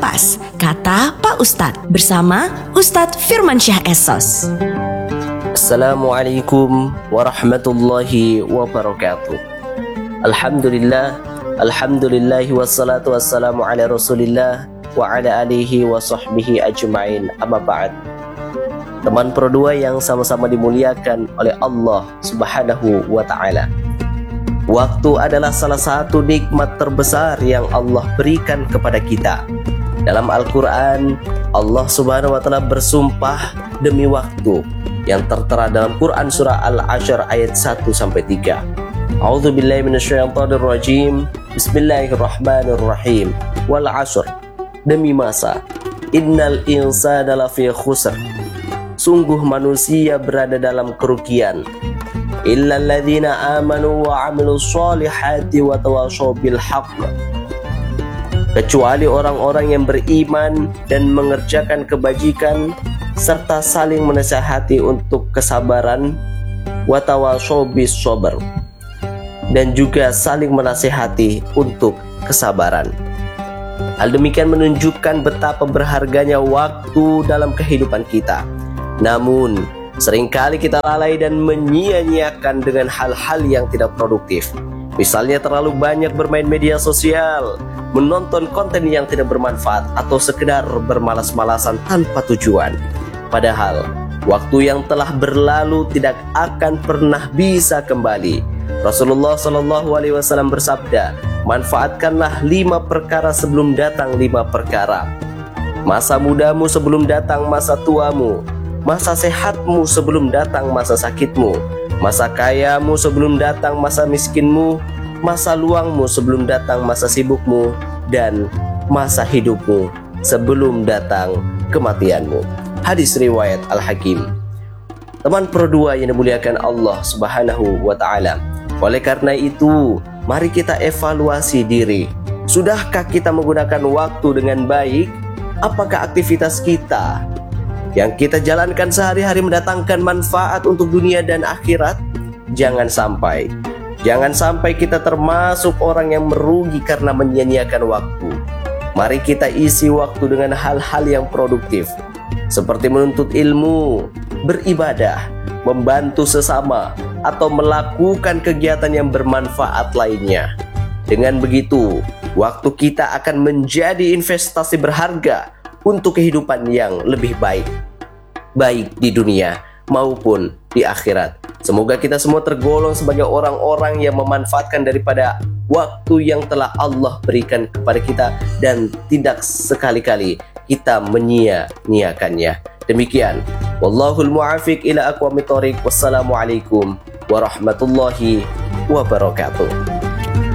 Kompas, kata Pak Ustadz bersama Ustadz Firmansyah Essos. Assalamualaikum warahmatullahi wabarakatuh. Alhamdulillahi wassalatu wassalamu ala rasulillah wa ala alihi wa sahbihi ajma'in, amma ba'd. Teman Pro 2 yang sama-sama dimuliakan oleh Allah Subhanahu wa ta'ala, waktu adalah salah satu nikmat terbesar yang Allah berikan kepada kita. Dalam Al-Quran, Allah Subhanahu wa ta'ala bersumpah demi waktu yang tertera dalam Quran surah Al-Ashr ayat 1-3. A'udzubillahi minasyaitonirrajim. Bismillahirrahmanirrahim. Wal 'ashr, demi masa. Innal insana lafi khusr, sungguh manusia berada dalam kerugian. Illal ladzina amanu wa 'amilus sholihati wa tawashaw bil haqq, kecuali orang-orang yang beriman dan mengerjakan kebajikan serta saling menasihati untuk kesabaran, wa tawashaw bis sabr, dan juga saling menasihati untuk kesabaran. Hal demikian menunjukkan betapa berharganya waktu dalam kehidupan kita. Namun seringkali kita lalai dan menyia-nyiakan dengan hal-hal yang tidak produktif. Misalnya terlalu banyak bermain media sosial, menonton konten yang tidak bermanfaat, atau sekedar bermalas-malasan tanpa tujuan. Padahal waktu yang telah berlalu tidak akan pernah bisa kembali. Rasulullah SAW bersabda, manfaatkanlah 5 perkara sebelum datang 5 perkara. Masa mudamu sebelum datang masa tuamu, masa sehatmu sebelum datang masa sakitmu, masa kayamu sebelum datang masa miskinmu, masa luangmu sebelum datang masa sibukmu, dan masa hidupmu sebelum datang kematianmu. Hadis riwayat Al-Hakim. Teman Pro 2 yang dimuliakan Allah Subhanahu wa ta'ala, oleh karena itu mari kita evaluasi diri. Sudahkah kita menggunakan waktu dengan baik? Apakah aktivitas kita yang kita jalankan sehari-hari mendatangkan manfaat untuk dunia dan akhirat? Jangan sampai kita termasuk orang yang merugi karena menyia-nyiakan waktu. Mari kita isi waktu dengan hal-hal yang produktif, seperti menuntut ilmu, beribadah, membantu sesama, atau melakukan kegiatan yang bermanfaat lainnya. Dengan begitu, waktu kita akan menjadi investasi berharga untuk kehidupan yang lebih baik di dunia maupun di akhirat. Semoga kita semua tergolong sebagai orang-orang yang memanfaatkan daripada waktu yang telah Allah berikan kepada kita dan tidak sekali-kali kita menyia-nyiakannya. Demikian, wallahul mu'afiq ila aqwamit thoriq. Wassalamualaikum warahmatullahi wabarakatuh.